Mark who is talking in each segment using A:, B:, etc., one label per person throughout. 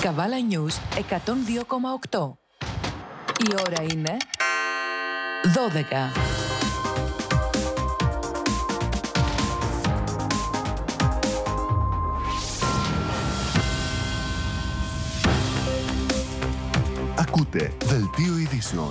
A: Καβάλα News 102,8. Η ώρα είναι 12.
B: Ακούτε Δελτίο Ειδήσεων.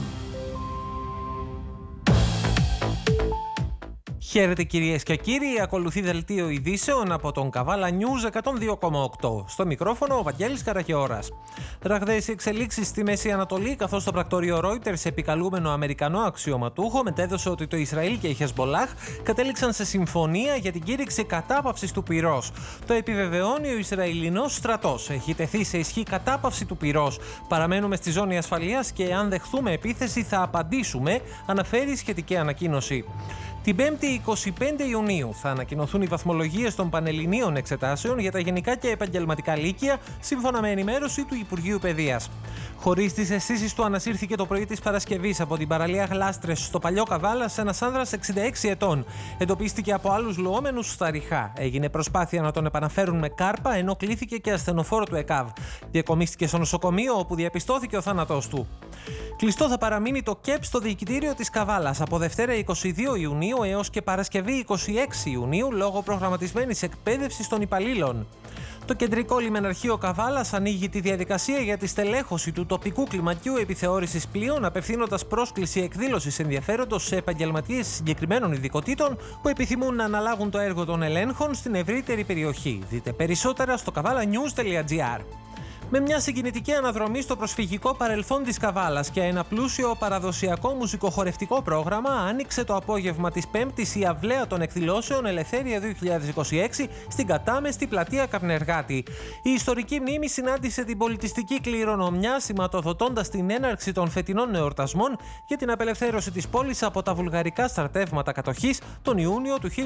C: Χαίρετε κυρίες και κύριοι, ακολουθεί Δελτίο Ειδήσεων από τον Καβάλα News 102,8. Στο μικρόφωνο ο Βαγγέλης Καραγεώρας. Ραγδαίες εξελίξεις στη Μέση Ανατολή, καθώς το πρακτορείο Reuters, επικαλούμενο Αμερικανό αξιωματούχο, μετέδωσε ότι το Ισραήλ και η Χεσμπολάχ κατέληξαν σε συμφωνία για την κήρυξη κατάπαυσης του πυρός. Το επιβεβαιώνει ο Ισραηλινός στρατός. Έχει τεθεί σε ισχύ κατάπαυση του πυρός. Παραμένουμε στη ζώνη ασφαλείας και αν δεχθούμε επίθεση θα απαντήσουμε, αναφέρει η σχετική ανακοίνωση. Την 5η 25 Ιουνίου θα ανακοινωθούν οι βαθμολογίες των πανελληνίων εξετάσεων για τα γενικά και επαγγελματικά λύκεια, σύμφωνα με ενημέρωση του Υπουργείου Παιδείας. Χωρίς τις αισθήσεις του, ανασύρθηκε το πρωί της Παρασκευής από την παραλία Γλάστρες στο Παλιό Καβάλας ένας άνδρας 66 ετών. Εντοπίστηκε από άλλους λουόμενους στα ριχά. Έγινε προσπάθεια να τον επαναφέρουν με κάρπα, ενώ κλήθηκε και ασθενοφόρο του ΕΚΑΒ. Διακομίστηκε στο νοσοκομείο, όπου διαπιστώθηκε ο θάνατός του. Κλειστό θα παραμείνει το ΚΕΠ στο διοικητήριο της Καβάλας από Δευτέρα 22 Ιουνίου έως και Παρασκευή 26 Ιουνίου λόγω προγραμματισμένης εκπαίδευσης των υπαλλήλων. Το Κεντρικό Λιμεναρχείο Καβάλας ανοίγει τη διαδικασία για τη στελέχωση του τοπικού κλιμακίου επιθεώρησης πλοίων, απευθύνοντας πρόσκληση εκδήλωσης ενδιαφέροντος σε επαγγελματίες συγκεκριμένων ειδικοτήτων που επιθυμούν να αναλάβουν το έργο των ελέγχων στην ευρύτερη περιοχή. Δείτε περισσότερα στο kavalanews.gr. Με μια συγκινητική αναδρομή στο προσφυγικό παρελθόν της Καβάλας και ένα πλούσιο παραδοσιακό μουσικοχορευτικό πρόγραμμα, άνοιξε το απόγευμα της Πέμπτης η αυλαία των εκδηλώσεων Ελευθέρια 2026 στην κατάμεστη πλατεία Καπνεργάτη. Η ιστορική μνήμη συνάντησε την πολιτιστική κληρονομιά, σηματοδοτώντας την έναρξη των φετινών εορτασμών για την απελευθέρωση της πόλης από τα βουλγαρικά στρατεύματα κατοχής τον Ιούνιο του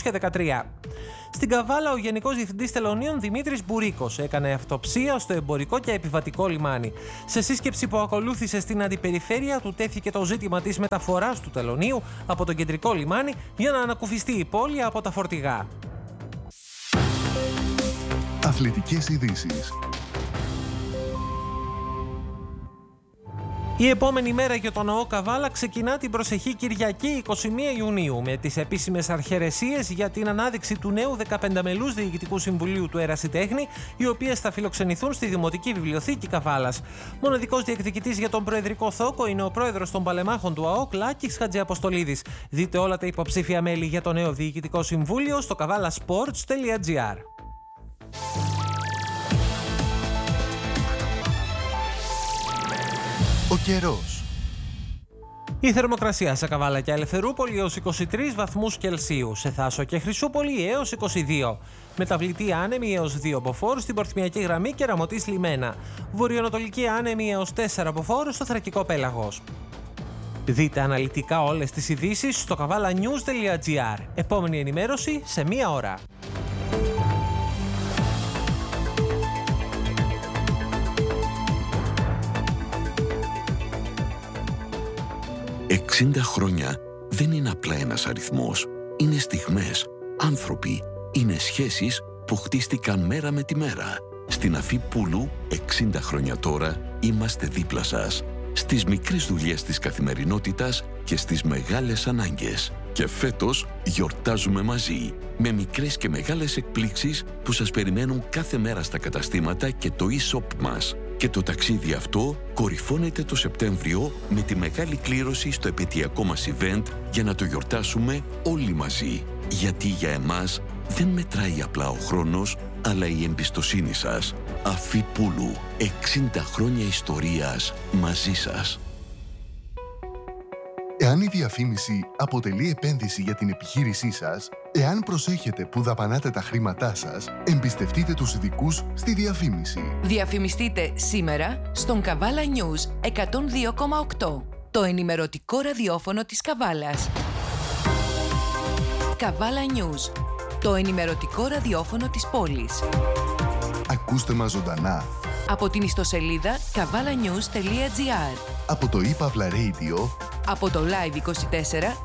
C: 1913. Στην Καβάλα, ο Γενικός Διευθυντής Τελωνίων Δημήτρης Μπουρίκος έκανε αυτοψία στο εμπορικό και επιβατικό λιμάνι. Σε σύσκεψη που ακολούθησε στην αντιπεριφέρεια του, τέθηκε το ζήτημα της μεταφοράς του τελωνίου από το κεντρικό λιμάνι για να ανακουφιστεί η πόλη από τα φορτηγά.
B: Αθλητικές ειδήσεις.
C: Η επόμενη μέρα για τον ΟΟ Καβάλα ξεκινά την προσεχή Κυριακή 21 Ιουνίου με τις επίσημες αρχαιρεσίες για την ανάδειξη του νέου 15 μελούς Διοικητικού Συμβουλίου του Ερασιτέχνη, οι οποίες θα φιλοξενηθούν στη Δημοτική Βιβλιοθήκη Καβάλας. Μοναδικός διεκδικητής για τον προεδρικό θόκο είναι ο πρόεδρος των Παλεμάχων του ΑΟΚ, Λάκης Χατζιαποστολίδης. Δείτε όλα τα υποψήφια μέλη για το νέο Διοικητικό Συμβούλιο στο kavalasports.gr.
B: Ο καιρός.
C: Η θερμοκρασία σε Καβάλα και Ελευθερούπολη έως 23 βαθμούς Κελσίου, σε Θάσο και Χρυσούπολη έως 22. Μεταβλητή άνεμη έως 2 μποφόρ στην Πορθμιακή Γραμμή και Ραμωτής Λιμένα. Βορειοανατολική άνεμη έως 4 μποφόρ στο Θρακικό Πέλαγος. Δείτε αναλυτικά όλες τις ειδήσεις στο kavalanews.gr. Επόμενη ενημέρωση σε 1 ώρα.
D: «60 χρόνια δεν είναι απλά ένας αριθμός. Είναι στιγμές, άνθρωποι, είναι σχέσεις που χτίστηκαν μέρα με τη μέρα. Στην Αφή Πούλου, 60 χρόνια τώρα, είμαστε δίπλα σας. Στις μικρές δουλειές της καθημερινότητας και στις μεγάλες ανάγκες. Και φέτος γιορτάζουμε μαζί, με μικρές και μεγάλες εκπλήξεις που σας περιμένουν κάθε μέρα στα καταστήματα και το e-shop μας. Και το ταξίδι αυτό κορυφώνεται το Σεπτέμβριο με τη μεγάλη κλήρωση στο επαιτειακό μας event για να το γιορτάσουμε όλοι μαζί. Γιατί για εμάς δεν μετράει απλά ο χρόνος, αλλά η εμπιστοσύνη σας. Αφή Πούλου, 60 χρόνια ιστορίας μαζί σας.
B: Εάν η διαφήμιση αποτελεί επένδυση για την επιχείρησή σας, εάν προσέχετε που δαπανάτε τα χρήματά σας, εμπιστευτείτε τους ειδικούς στη διαφήμιση.
A: Διαφημιστείτε σήμερα στον Καβάλα News 102,8, το ενημερωτικό ραδιόφωνο της Καβάλας. Καβάλα News, το ενημερωτικό ραδιόφωνο της πόλης.
B: Ακούστε μας ζωντανά
A: Από την ιστοσελίδα kavalanews.gr,
B: από το ePavla Radio,
A: από το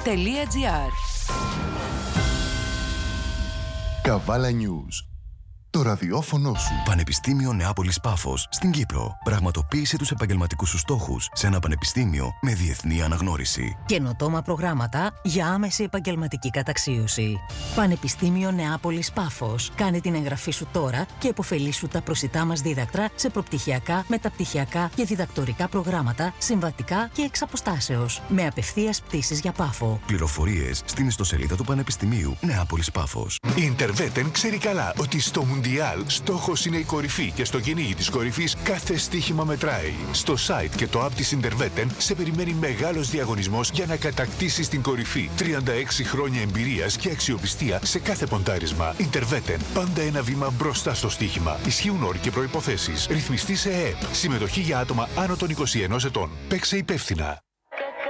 A: live24.gr.
B: Καβάλα News. Το ραδιόφωνο σου.
E: Πανεπιστήμιο Νεάπολης Πάφος στην Κύπρο. Πραγματοποίησε τους επαγγελματικούς σου στόχους σε ένα πανεπιστήμιο με διεθνή αναγνώριση.
F: Καινοτόμα προγράμματα για άμεση επαγγελματική καταξίωση. Πανεπιστήμιο Νεάπολης Πάφος. Κάνε την εγγραφή σου τώρα και επωφελήσου τα προσιτά μας δίδακτρα σε προπτυχιακά, μεταπτυχιακά και διδακτορικά προγράμματα, συμβατικά και εξ αποστάσεως. Με απευθείας πτήσεις για Πάφο.
E: Πληροφορίες στην ιστοσελίδα του Πανεπιστημίου Νεάπολης Πάφος.
G: Η Interveten ξέρει καλά ότι στο Μουντιάλ στόχος είναι η κορυφή και στο κυνήγι της κορυφής κάθε στοίχημα μετράει. Στο site και το app της Interveten σε περιμένει μεγάλος διαγωνισμός για να κατακτήσεις την κορυφή. 36 χρόνια εμπειρίας και αξιοπιστία σε κάθε ποντάρισμα. Interveten. Πάντα ένα βήμα μπροστά στο στοίχημα. Ισχύουν όροι και προϋποθέσεις. Ρυθμιστή σε ΕΕΠ. Συμμετοχή για άτομα άνω των 21 ετών. Παίξε υπεύθυνα.